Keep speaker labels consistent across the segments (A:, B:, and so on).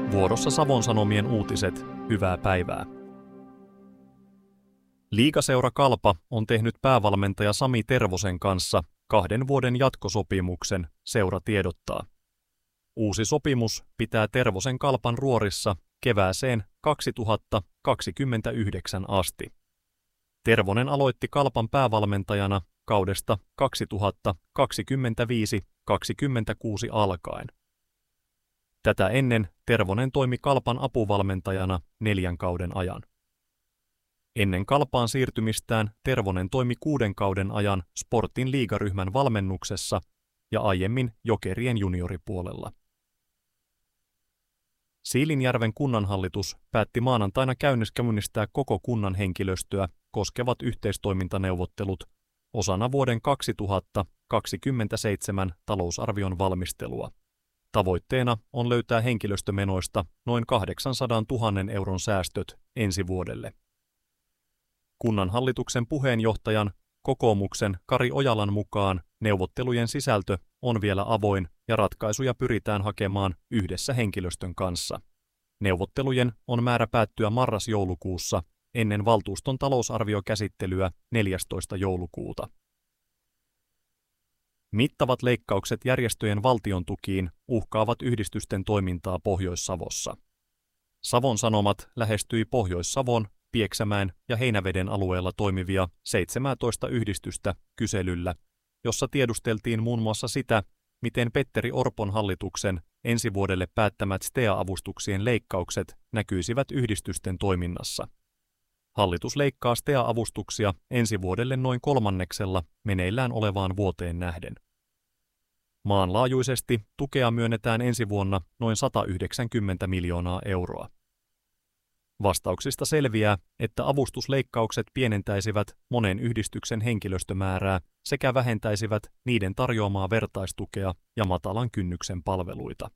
A: Vuorossa Savon Sanomien uutiset, hyvää päivää. Liigaseura Kalpa on tehnyt päävalmentaja Sami Tervosen kanssa 2 vuoden jatkosopimuksen, seura tiedottaa. Uusi sopimus pitää Tervosen Kalpan ruorissa kevääseen 2029 asti. Tervonen aloitti Kalpan päävalmentajana kaudesta 2025-26 alkaen. Tätä ennen Tervonen toimi Kalpan apuvalmentajana 4 kauden ajan. Ennen Kalpaan siirtymistään Tervonen toimi 6 kauden ajan Sportin liigaryhmän valmennuksessa ja aiemmin Jokerien junioripuolella. Siilinjärven kunnanhallitus päätti maanantaina käynnistää koko kunnan henkilöstöä koskevat yhteistoimintaneuvottelut osana vuoden 2027 talousarvion valmistelua. Tavoitteena on löytää henkilöstömenoista noin 800 000 euron säästöt ensi vuodelle. Kunnanhallituksen puheenjohtajan, kokoomuksen Kari Ojalan mukaan neuvottelujen sisältö on vielä avoin ja ratkaisuja pyritään hakemaan yhdessä henkilöstön kanssa. Neuvottelujen on määrä päättyä marras-joulukuussa ennen valtuuston talousarviokäsittelyä 14. joulukuuta. Mittavat leikkaukset järjestöjen valtiontukiin uhkaavat yhdistysten toimintaa Pohjois-Savossa. Savon Sanomat lähestyi Pohjois-Savon, Pieksämäen ja Heinäveden alueella toimivia 17 yhdistystä kyselyllä, jossa tiedusteltiin muun muassa sitä, miten Petteri Orpon hallituksen ensi vuodelle päättämät STEA-avustuksien leikkaukset näkyisivät yhdistysten toiminnassa. Hallitus leikkaa STEA-avustuksia ensi vuodelle noin 1/3 meneillään olevaan vuoteen nähden. Maanlaajuisesti tukea myönnetään ensi vuonna noin 190 miljoonaa euroa. Vastauksista selviää, että avustusleikkaukset pienentäisivät monen yhdistyksen henkilöstömäärää sekä vähentäisivät niiden tarjoamaa vertaistukea ja matalan kynnyksen palveluita.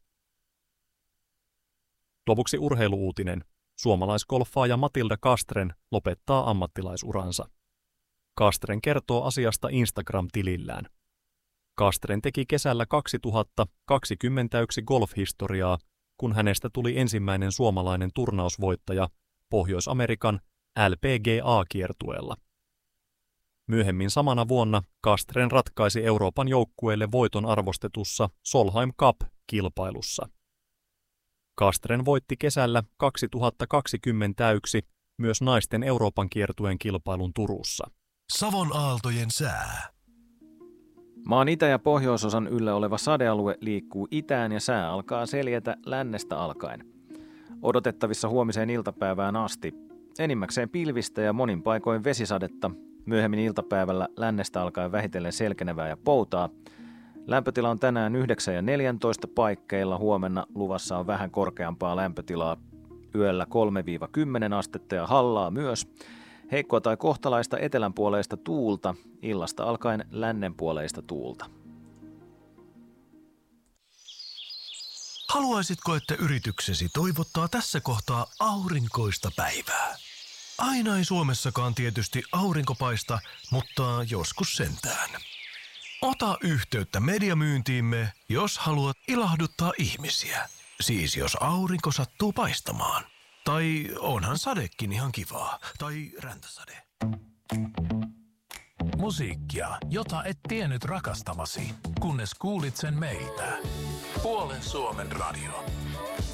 A: Lopuksi urheiluuutinen. Suomalaisgolfaaja Matilda Castren lopettaa ammattilaisuransa. Castren kertoo asiasta Instagram-tilillään. Castren teki kesällä 2021 golfhistoriaa, kun hänestä tuli ensimmäinen suomalainen turnausvoittaja Pohjois-Amerikan LPGA-kiertueella. Myöhemmin samana vuonna Castren ratkaisi Euroopan joukkueelle voiton arvostetussa Solheim Cup-kilpailussa. Castren voitti kesällä 2021 myös naisten Euroopan kiertueen kilpailun Turussa.
B: Savon aaltojen sää.
C: Maan itä- ja pohjoisosan yllä oleva sadealue liikkuu itään ja sää alkaa seljetä lännestä alkaen. Odotettavissa huomiseen iltapäivään asti. Enimmäkseen pilvistä ja monin paikoin vesisadetta. Myöhemmin iltapäivällä lännestä alkaen vähitellen selkenevää ja poutaa. Lämpötila on tänään 9 ja 14 paikkeilla. Huomenna luvassa on vähän korkeampaa lämpötilaa. Yöllä 3-10 astetta ja hallaa myös. Heikkoa tai kohtalaista etelänpuoleista tuulta, illasta alkaen lännenpuoleista tuulta.
B: Haluaisitko, että yrityksesi toivottaa tässä kohtaa aurinkoista päivää? Aina ei Suomessakaan tietysti aurinko paista, mutta joskus sentään. Ota yhteyttä mediamyyntiimme, jos haluat ilahduttaa ihmisiä. Siis jos aurinko sattuu paistamaan. Tai onhan sadekin ihan kivaa. Tai räntäsade.
D: Musiikkia, jota et tiennyt rakastavasi, kunnes kuulit sen meiltä. Puolen Suomen radio.